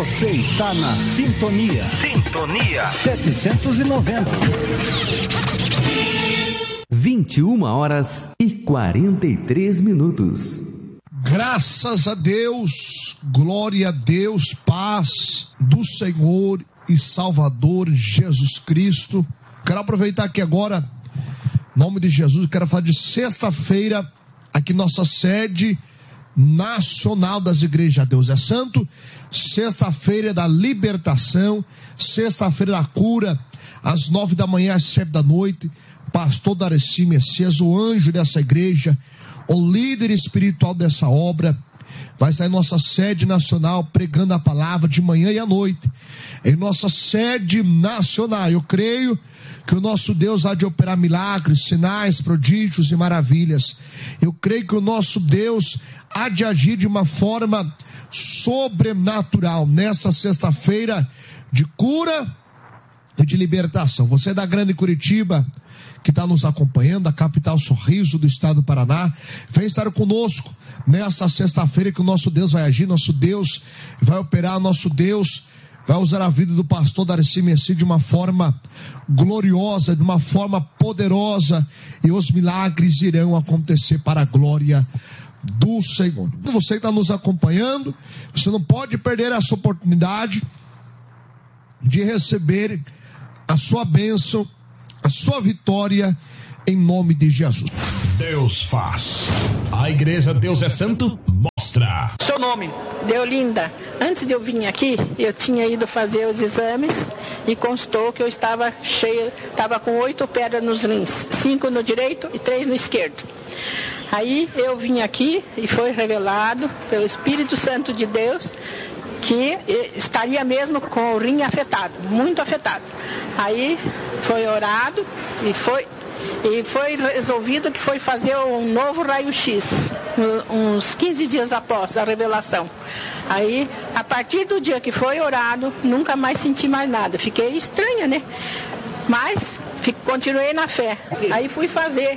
Você está na Sintonia. Sintonia 790. 21h43. Graças a Deus, glória a Deus, paz do Senhor e Salvador Jesus Cristo. Quero aproveitar aqui agora, em nome de Jesus, quero falar de sexta-feira, aqui nossa sede nacional das igrejas Deus é Santo, sexta-feira da libertação, sexta-feira da cura, às 9 da manhã, às 7 da noite, pastor Darcy Messias, o anjo dessa igreja, o líder espiritual dessa obra, vai sair nossa sede nacional pregando a palavra de manhã e à noite, em nossa sede nacional. Eu creio que o nosso Deus há de operar milagres, sinais, prodígios e maravilhas. Eu creio que o nosso Deus há de agir de uma forma sobrenatural nessa sexta-feira de cura e de libertação. Você da Grande Curitiba, que está nos acompanhando, da capital Sorriso do estado do Paraná, vem estar conosco nesta sexta-feira, que o nosso Deus vai agir, nosso Deus vai operar, nosso Deus vai usar a vida do pastor Darcy Messias de uma forma gloriosa, de uma forma poderosa, e os milagres irão acontecer para a glória do Senhor. Você que está nos acompanhando, você não pode perder essa oportunidade de receber a sua bênção, a sua vitória, em nome de Jesus. Deus faz. A igreja Deus é Santo mostra. Seu nome? Deolinda. Antes de eu vir aqui, eu tinha ido fazer os exames e constou que eu estava cheia, estava com 8 pedras nos rins, 5 no direito e 3 no esquerdo. Aí eu vim aqui e foi revelado pelo Espírito Santo de Deus que estaria mesmo com o rim afetado, muito afetado. Aí foi orado e foi resolvido que foi fazer um novo raio-x, uns 15 dias após a revelação. Aí, a partir do dia que foi orado, nunca mais senti mais nada. Fiquei estranha, né? Mas continuei na fé. Aí fui fazer.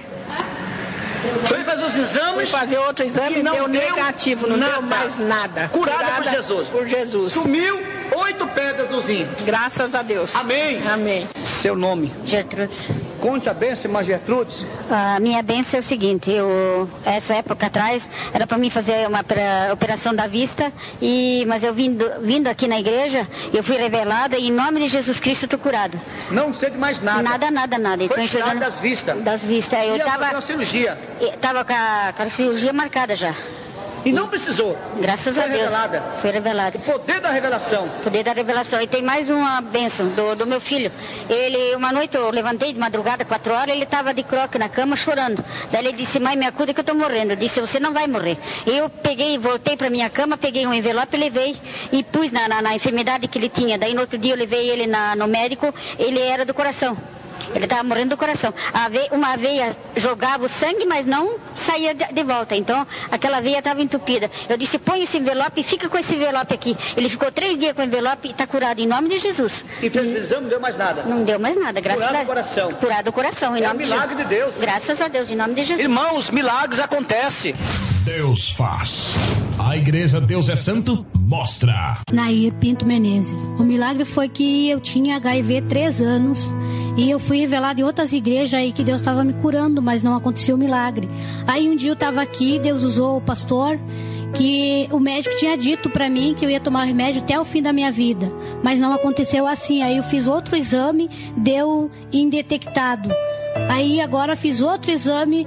Foi fazer os exames? Fui fazer outro exame e deu negativo, não deu mais nada. Curada por Jesus? Por Jesus. Sumiu 8 pedras do rim. Graças a Deus. Amém. Amém. Seu nome? Gertrudes. Conte a bênção, irmã Gertrudes. A minha bênção é o seguinte, essa época atrás, era para mim fazer uma operação da vista, mas eu vindo aqui na igreja, eu fui revelada e em nome de Jesus Cristo estou curada. Não sente mais nada? Nada. Foi tirada das vistas? Das vistas. Eu estava com a cirurgia? Estava com a cirurgia marcada já. E não precisou? Graças a Deus. Revelada. Foi revelada. O poder da revelação. Poder da revelação. E tem mais uma bênção do meu filho. Ele, uma noite eu levantei de madrugada, 4 horas, ele estava de croque na cama chorando. Daí ele disse, mãe, me acuda que eu estou morrendo. Eu disse, você não vai morrer. Eu peguei, voltei para minha cama, peguei um envelope, levei e pus na enfermidade que ele tinha. Daí no outro dia eu levei ele no médico, ele era do coração. Ele estava morrendo do coração. Uma veia jogava o sangue, mas não saía de volta. Então, aquela veia estava entupida. Eu disse, põe esse envelope e fica com esse envelope aqui. Ele ficou 3 dias com o envelope e está curado em nome de Jesus. E fez o exame, não deu mais nada? Não deu mais nada, graças a Deus. Curado o coração. Curado o coração, em nome de Jesus. Milagre de Deus. Graças a Deus, em nome de Jesus. Irmãos, milagres acontecem. Deus faz. A igreja Deus é Santo mostra. Nair Pinto Menezes. O milagre foi que eu tinha HIV 3 anos e eu fui revelado em outras igrejas aí que Deus estava me curando, mas não aconteceu o milagre. Aí um dia eu estava aqui, Deus usou o pastor, que o médico tinha dito para mim que eu ia tomar remédio até o fim da minha vida, mas não aconteceu assim. Aí eu fiz outro exame, deu indetectado. Aí agora fiz outro exame,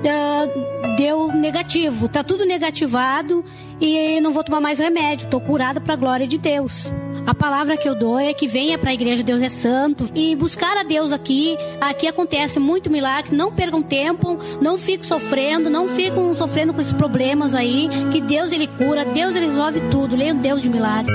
deu negativo, tá tudo negativado e não vou tomar mais remédio, tô curada para a glória de Deus. A palavra que eu dou é que venha para a igreja Deus é Santo e buscar a Deus aqui acontece muito milagre, não percam tempo, não fiquem sofrendo com esses problemas aí, que Deus ele cura, Deus ele resolve tudo, ele é um Deus de milagre.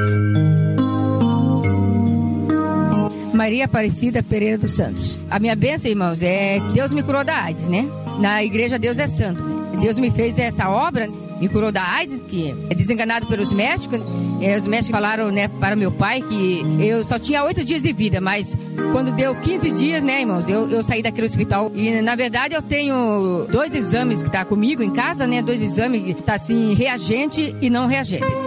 Maria Aparecida Pereira dos Santos. A minha bênção, irmãos, é que Deus me curou da AIDS, né? Na igreja Deus é Santo. Deus me fez essa obra, me curou da AIDS, que é desenganado pelos médicos. Os médicos falaram, né, para o meu pai que eu só tinha 8 dias de vida, mas quando deu 15 dias, né, irmãos, eu saí daquele hospital. E, na verdade, eu tenho 2 exames que tá comigo em casa, né, 2 exames que tá, assim, reagente e não reagente.